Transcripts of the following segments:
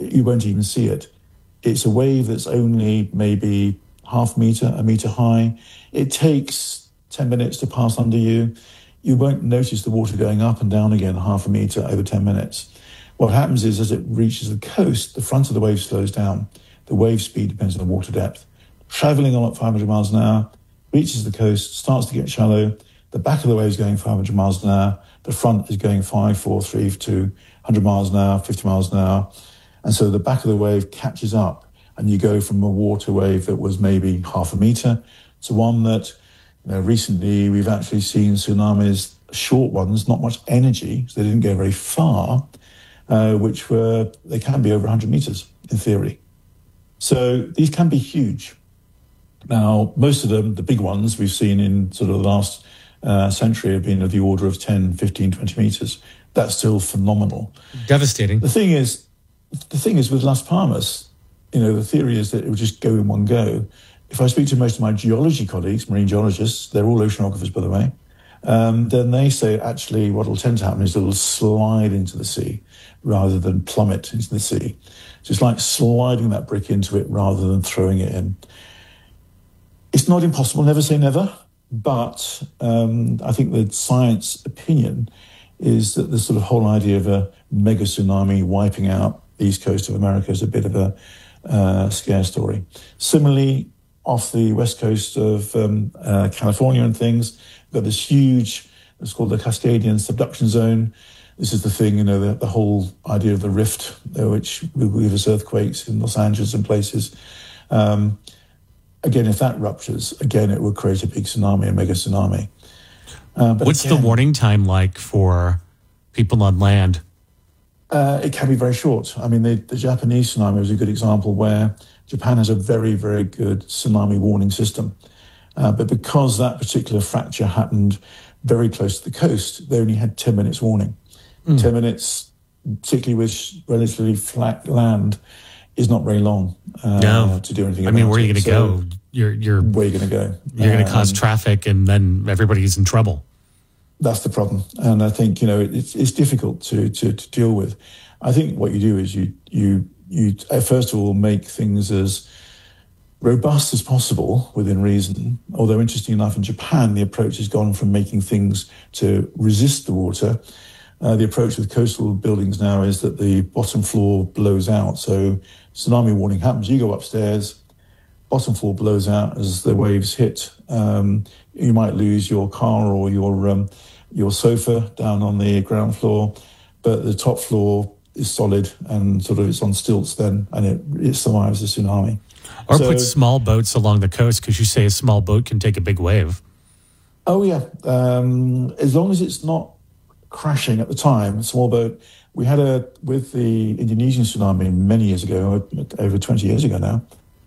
you won't even see it. It's a wave that's only maybe half a meter high. It takes 10 minutes to pass under you. You won't notice the water going up and down again half a meter over 10 minutes. What happens is, as it reaches the coast, the front of the wave slows down. The wave speed depends on the water depth. Traveling on at 500 miles an hour, reaches the coast, starts to get shallow. The back of the wave is going 500 miles an hour. The front is going 5, 4, 3, 2, 100 miles an hour, 50 miles an hour. And so the back of the wave catches up, and you go from a water wave that was maybe half a meter to one that, recently we've actually seen tsunamis, short ones, not much energy, so they didn't go very far, they can be over 100 meters in theory. So these can be huge. Now, most of them, the big ones we've seen in sort of the last century have been of the order of 10, 15, 20 meters. That's still phenomenal. Devastating. The thing is with Las Palmas, the theory is that it would just go in one go. If I speak to most of my geology colleagues, marine geologists, they're all oceanographers, by the way, then they say actually what will tend to happen is it will slide into the sea rather than plummet into the sea. So it's like sliding that brick into it rather than throwing it in. It's not impossible, never say never, but I think the science opinion is that the sort of whole idea of a mega tsunami wiping out the east coast of America is a bit of a scare story. Similarly, off the west coast of California and things, we've got this huge, it's called the Cascadian subduction zone. This is the thing, the whole idea of the rift, which will give us earthquakes in Los Angeles and places. Again, if that ruptures, it would create a big tsunami, a mega tsunami. What's the warning time like for people on land? It can be very short. I mean, the Japanese tsunami was a good example where Japan has a very, very good tsunami warning system. But because that particular fracture happened very close to the coast, they only had 10 minutes warning. 10 minutes, particularly with relatively flat land, is not very long to do anything about it. I mean, where are you going to go? You're where are you going to go? You're going to cause traffic, and then everybody's in trouble. That's the problem. And I think, it's difficult to deal with. I think what you do is you first of all make things as robust as possible within reason. Although, interesting enough, in Japan, the approach has gone from making things to resist the water. The approach with coastal buildings now is that the bottom floor blows out. So tsunami warning happens, you go upstairs, bottom floor blows out as the waves hit. You might lose your car or your sofa down on the ground floor, but the top floor is solid and sort of it's on stilts then, and it survives the tsunami. Or put small boats along the coast, because you say a small boat can take a big wave. Oh, yeah. As long as it's not crashing at the time, a small boat. We had with the Indonesian tsunami many years ago, over 20 years ago now,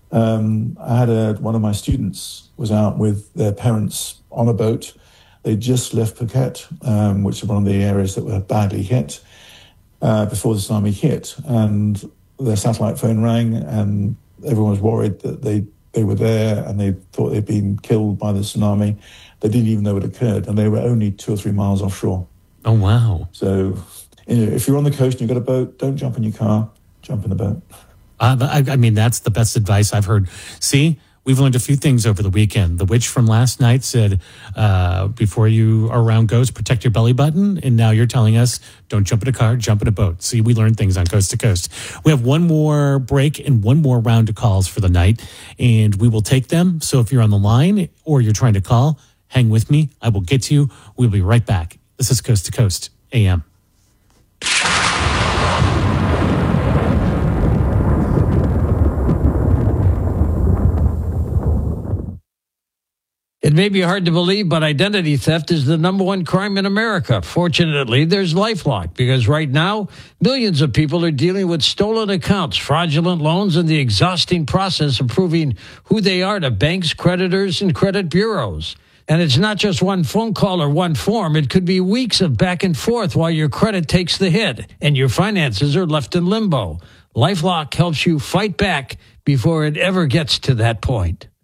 I had one of my students was out with their parents on a boat. They just left Phuket, which is one of the areas that were badly hit before the tsunami hit. And their satellite phone rang and everyone was worried that they were there and they thought they'd been killed by the tsunami. They didn't even know it occurred, and they were only 2 or 3 miles offshore. Oh, wow. So, if you're on the coast and you've got a boat, don't jump in your car, jump in the boat. I mean, that's the best advice I've heard. See, we've learned a few things over the weekend. The witch from last night said, before you are around ghosts, protect your belly button. And now you're telling us, don't jump in a car, jump in a boat. See, we learned things on Coast to Coast. We have one more break and one more round of calls for the night, and we will take them. So if you're on the line or you're trying to call, hang with me. I will get to you. We'll be right back. This is Coast to Coast AM. It may be hard to believe, but identity theft is the #1 crime in America. Fortunately, there's LifeLock, because right now, millions of people are dealing with stolen accounts, fraudulent loans, and the exhausting process of proving who they are to banks, creditors, and credit bureaus. And it's not just one phone call or one form. It could be weeks of back and forth while your credit takes the hit and your finances are left in limbo. LifeLock helps you fight back before it ever gets to that point.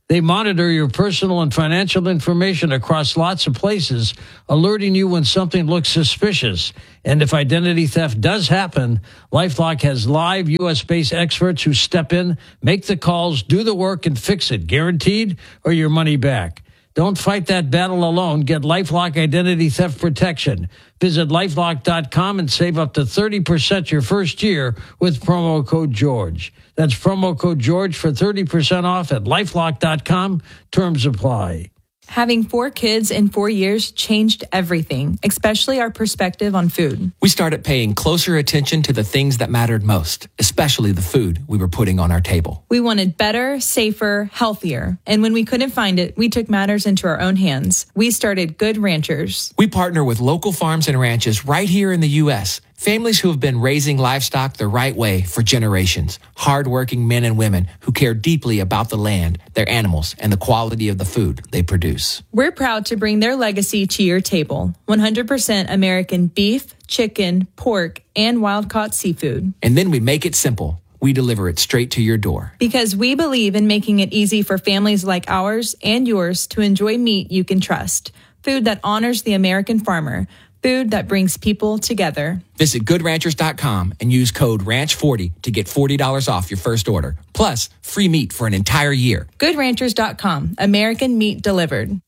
They monitor your personal and financial information across lots of places, alerting you when something looks suspicious. And if identity theft does happen, LifeLock has live U.S.-based experts who step in, make the calls, do the work, and fix it, guaranteed, or your money back. Don't fight that battle alone. Get LifeLock Identity Theft Protection. Visit LifeLock.com and save up to 30% your first year with promo code George. That's promo code George for 30% off at LifeLock.com. Terms apply. Having 4 kids in 4 years changed everything, especially our perspective on food. We started paying closer attention to the things that mattered most, especially the food we were putting on our table. We wanted better, safer, healthier. And when we couldn't find it, we took matters into our own hands. We started Good Ranchers. We partner with local farms and ranches right here in the U.S., families who have been raising livestock the right way for generations. Hardworking men and women who care deeply about the land, their animals, and the quality of the food they produce. We're proud to bring their legacy to your table. 100% American beef, chicken, pork, and wild-caught seafood. And then we make it simple. We deliver it straight to your door. Because we believe in making it easy for families like ours and yours to enjoy meat you can trust. Food that honors the American farmer. Food that brings people together. Visit GoodRanchers.com and use code RANCH40 to get $40 off your first order. Plus, free meat for an entire year. GoodRanchers.com. American meat delivered.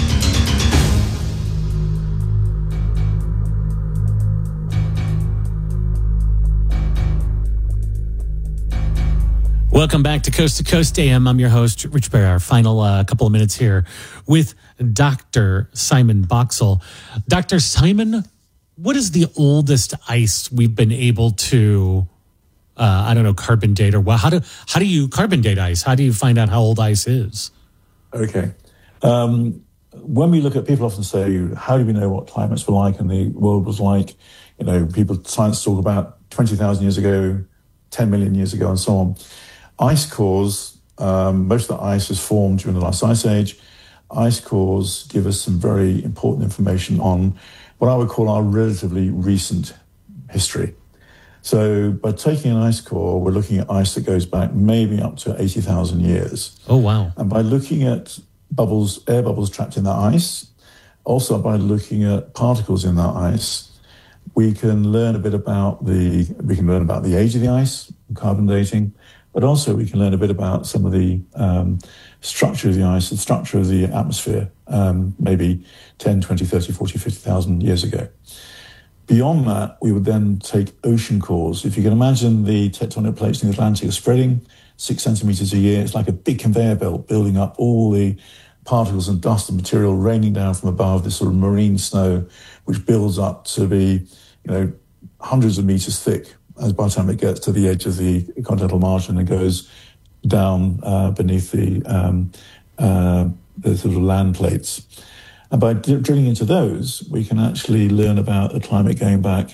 Welcome back to Coast AM. I'm your host, Rich Berry. Our final couple of minutes here with Dr. Simon Boxall. Dr. Simon, what is the oldest ice we've been able to, carbon date? Or how do you carbon date ice? How do you find out how old ice is? Okay. When we look at, people often say, how do we know what climates were like and the world was like? You know, science talk about 20,000 years ago, 10 million years ago, and so on. Ice cores, most of the ice was formed during the last ice age. Ice cores give us some very important information on what I would call our relatively recent history. So by taking an ice core, we're looking at ice that goes back maybe up to 80,000 years. Oh, wow. And by looking at air bubbles trapped in that ice, also by looking at particles in that ice, we can learn a bit about the age of the ice, carbon dating, but also we can learn a bit about some of the structure of the ice, the structure of the atmosphere, maybe 10, 20, 30, 40, 50,000 years ago. Beyond that, we would then take ocean cores. If you can imagine the tectonic plates in the Atlantic are spreading 6 centimeters a year, it's like a big conveyor belt building up all the particles and dust and material raining down from above, this sort of marine snow, which builds up to be, hundreds of meters thick as by the time it gets to the edge of the continental margin and goes down beneath the sort of land plates. And by drilling into those, we can actually learn about the climate going back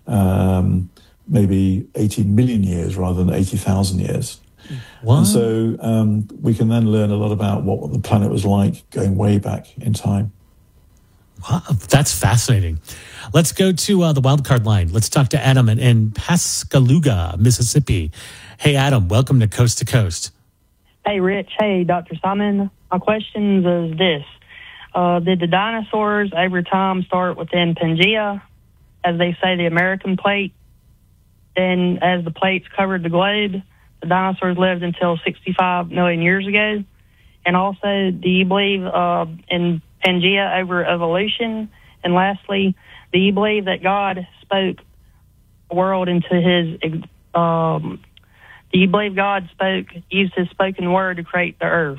maybe 80 million years rather than 80,000 years. Wow. And so we can then learn a lot about what the planet was like going way back in time. Wow, that's fascinating. Let's go to the wildcard line. Let's talk to Adam in Pascagoula, Mississippi. Hey, Adam, welcome to Coast. Hey, Rich. Hey, Dr. Simon. My question is this. Did the dinosaurs every time start within Pangaea, as they say, the American plate? Then as the plates covered the globe, the dinosaurs lived until 65 million years ago? And also, do you believe in Pangaea over evolution? And lastly, do you believe that God spoke the world into his, do you believe God used his spoken word to create the earth?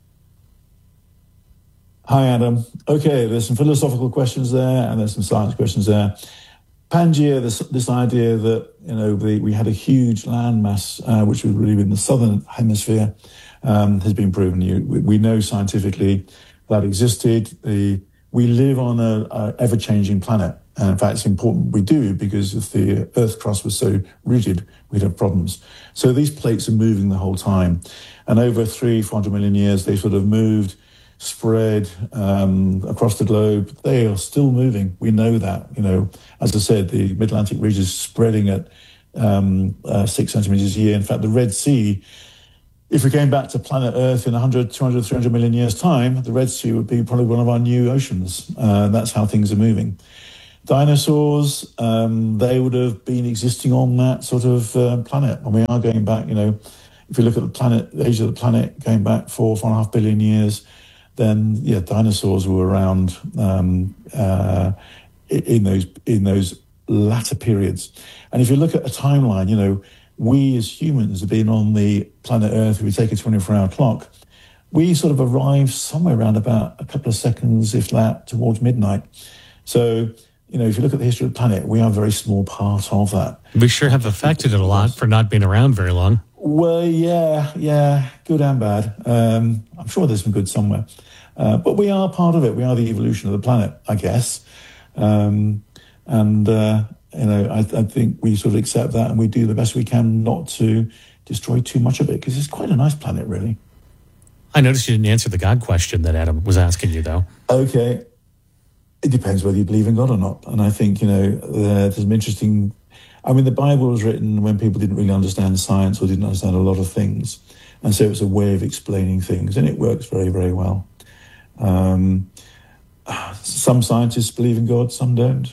Hi, Adam. Okay, there's some philosophical questions there and there's some science questions there. Pangaea, this idea that, we had a huge land mass, which was really in the southern hemisphere, has been proven. We know scientifically that existed. We live on a ever-changing planet. And in fact, it's important we do, because if the Earth crust was so rigid, we'd have problems. So these plates are moving the whole time. And over 300-400 million years, they sort of moved, spread across the globe. They are still moving. We know that. As I said, the Mid-Atlantic ridge is spreading at 6 centimeters a year. In fact, the Red Sea if we came back to planet Earth in 100, 200, 300 million years' time, the Red Sea would be probably one of our new oceans. That's how things are moving. Dinosaurs, they would have been existing on that sort of planet. And we are going back, if you look at the age of the planet, going back 4.5 billion years, then, yeah, dinosaurs were around in those latter periods. And if you look at a timeline, we as humans have been on the planet Earth, if we take a 24-hour clock, we sort of arrived somewhere around about a couple of seconds, if that, towards midnight. So, if you look at the history of the planet, we are a very small part of that. We sure have affected it a lot for not being around very long. Well, yeah, good and bad. I'm sure there's some good somewhere. But we are part of it. We are the evolution of the planet, I guess. I think we sort of accept that, and we do the best we can not to destroy too much of it, because it's quite a nice planet, really. I noticed you didn't answer the God question that Adam was asking you, though. Okay. It depends whether you believe in God or not. And I think, there's some interesting... the Bible was written when people didn't really understand science or didn't understand a lot of things. And so it's a way of explaining things, and it works very, very well. Some scientists believe in God, some don't.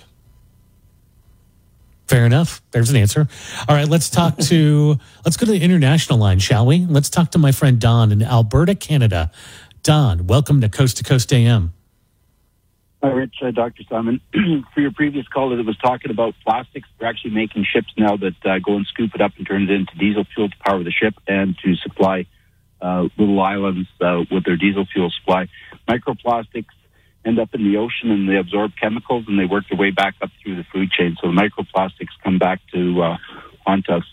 Fair enough. There's an answer. All right, let's go to the international line, shall we? Let's talk to my friend Don in Alberta, Canada. Don, welcome to Coast AM. Hi, Rich, Dr. Simon. For your previous caller that was talking about plastics, they're actually making ships now that go and scoop it up and turn it into diesel fuel to power the ship and to supply little islands with their diesel fuel supply. Microplastics end up in the ocean and they absorb chemicals and they work their way back up through the food chain. So the microplastics come back to haunt us.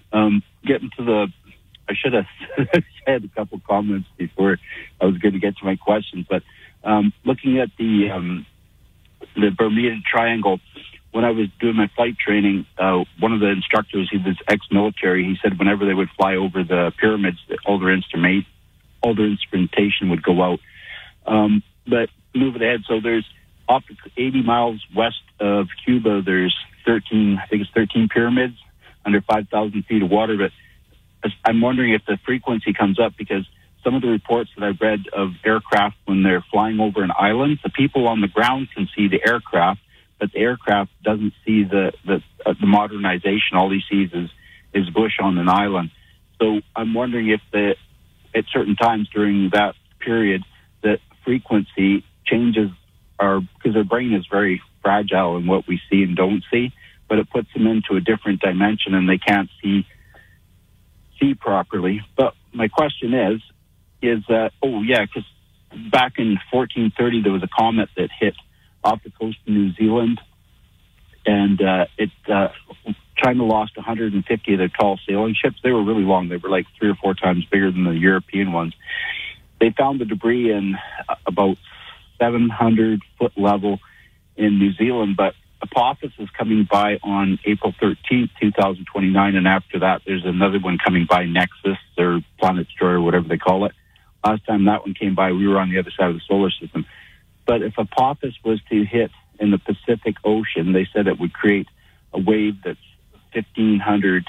I should have said a couple comments before I was going to get to my questions, but looking at the Bermuda Triangle, when I was doing my flight training, one of the instructors, he was ex-military, he said whenever they would fly over the pyramids, all their instrumentation would go out. But moving ahead, so there's off 80 miles west of Cuba, there's 13 pyramids under 5,000 feet of water. But I'm wondering if the frequency comes up, because some of the reports that I've read of aircraft when they're flying over an island, the people on the ground can see the aircraft, but the aircraft doesn't see the modernization. All he sees is bush on an island. So I'm wondering if at certain times during that period, the frequency changes because their brain is very fragile in what we see and don't see, but it puts them into a different dimension and they can't see properly. But my question is that, because back in 1430, there was a comet that hit off the coast of New Zealand, and China lost 150 of their tall sailing ships. They were really long. They were like 3 or 4 times bigger than the European ones. They found the debris in about 700-foot level in New Zealand, but Apophis is coming by on April 13th, 2029, and after that, there's another one coming by, Nexus, or Planet Destroyer, whatever they call it. Last time that one came by, we were on the other side of the solar system. But if Apophis was to hit in the Pacific Ocean, they said it would create a wave that's 1,500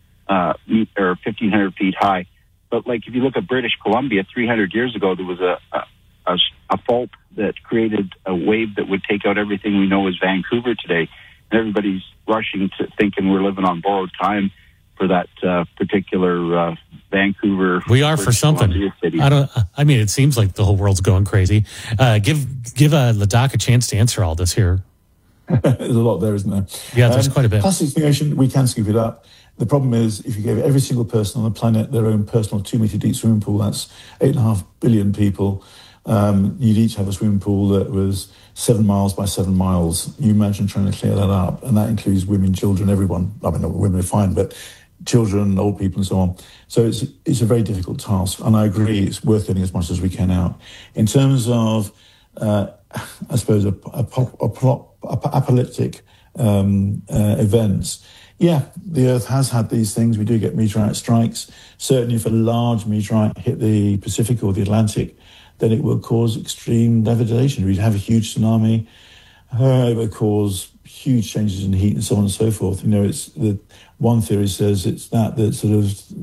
feet high. But like if you look at British Columbia, 300 years ago, there was a fault that created a wave that would take out everything we know as Vancouver today. And everybody's rushing to thinking we're living on borrowed time for that particular Vancouver. We are for something. It seems like the whole world's going crazy. Give Ladakh a chance to answer all this here. There's a lot there, isn't there? Yeah, there's quite a bit. Plastics in the ocean, we can scoop it up. The problem is, if you gave every single person on the planet their own personal 2-meter deep swimming pool, that's 8.5 billion people. You'd each have a swimming pool that was 7 miles by 7 miles. You imagine trying to clear that up, and that includes women, children, everyone. I mean, women are fine, but children, old people, and so on. So it's a very difficult task, and I agree it's worth getting as much as we can out. In terms of, I suppose, apocalyptic events, yeah, the Earth has had these things. We do get meteorite strikes. Certainly if a large meteorite hit the Pacific or the Atlantic, then it will cause extreme devastation. We'd have a huge tsunami. It would cause huge changes in heat and so on and so forth. It's the one theory says it's that sort of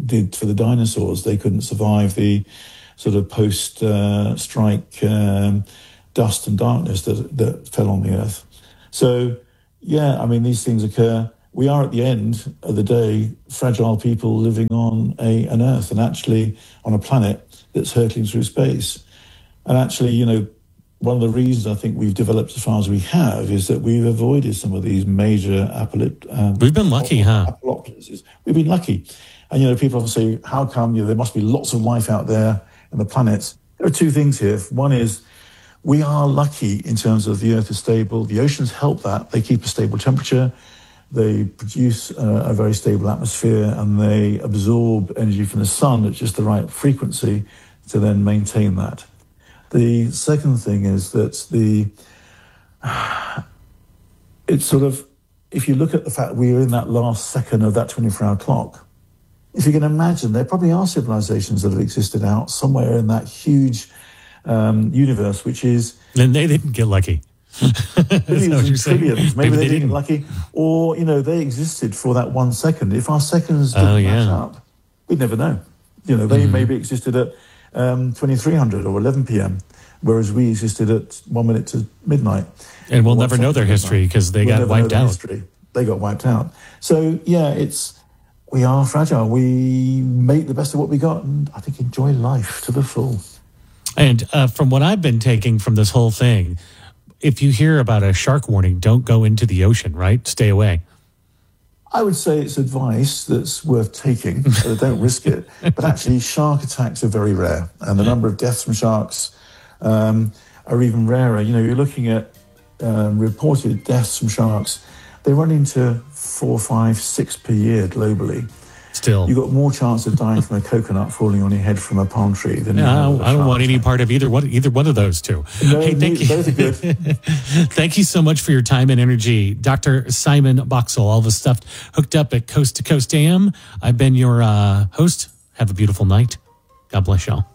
did for the dinosaurs. They couldn't survive the sort of post-strike dust and darkness that fell on the Earth. So, yeah, I mean, these things occur. We are, at the end of the day, fragile people living on an Earth, and actually on a planet that's hurtling through space. And actually, you know, one of the reasons I think we've developed as far as we have is that we've avoided some of these major we've been lucky, huh? Apocalypses. We've been lucky. And, you know, people often say, how come, you know, there must be lots of life out there in the planets? There are two things here. One is we are lucky in terms of the Earth is stable. The oceans help that. They keep a stable temperature. They produce a very stable atmosphere, and they absorb energy from the sun at just the right frequency to then maintain that. The second thing is that it's sort of, if you look at the fact we're in that last second of that 24-hour clock, if you can imagine, there probably are civilizations that have existed out somewhere in that huge universe, which is... And they didn't get lucky. Billions and trillions. Maybe they didn't get lucky. Or, you know, they existed for that 1 second. If our seconds didn't match up, we'd never know. You know, they maybe existed at 2300 or 11 p.m., whereas we existed at 1 minute to midnight. And we'll never know their history because they got wiped out. They got wiped out. So, yeah, we are fragile. We make the best of what we got, and I think enjoy life to the full. And from what I've been taking from this whole thing, if you hear about a shark warning, don't go into the ocean, right? Stay away. I would say it's advice that's worth taking. Don't risk it. But actually, shark attacks are very rare. And the number of deaths from sharks are even rarer. You know, you're looking at reported deaths from sharks. They run into 4, 5, 6 per year globally. Still, you've got more chance of dying from a coconut falling on your head from a palm tree than I don't want any part of either one of those two. No, hey, thank you. Those are good. Thank you so much for your time and energy, Dr. Simon Boxall. All the stuff hooked up at Coast to Coast AM. I've been your host. Have a beautiful night. God bless y'all.